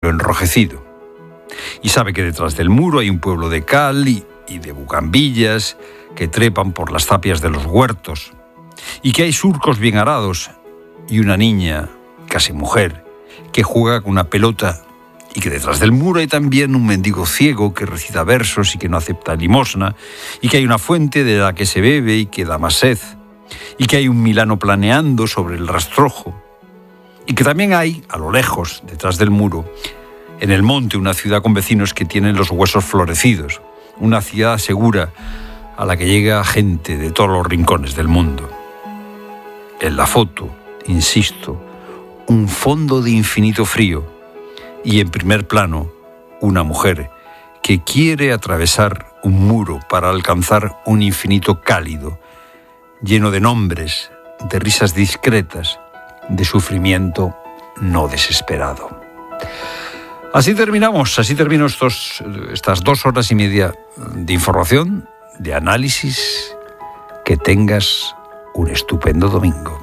enrojecido. Y sabe que detrás del muro hay un pueblo de cal y de bugambillas que trepan por las tapias de los huertos, y que hay surcos bien arados y una niña, casi mujer, que juega con una pelota, y que detrás del muro hay también un mendigo ciego que recita versos y que no acepta limosna, y que hay una fuente de la que se bebe y que da más sed, y que hay un milano planeando sobre el rastrojo, y que también hay, a lo lejos, detrás del muro, en el monte, una ciudad con vecinos que tienen los huesos florecidos, una ciudad segura a la que llega gente de todos los rincones del mundo. En la foto, insisto, un fondo de infinito frío y en primer plano una mujer que quiere atravesar un muro para alcanzar un infinito cálido, lleno de nombres, de risas discretas, de sufrimiento no desesperado. Así termino estas 2 horas y media de información, de análisis. Que tengas un estupendo domingo.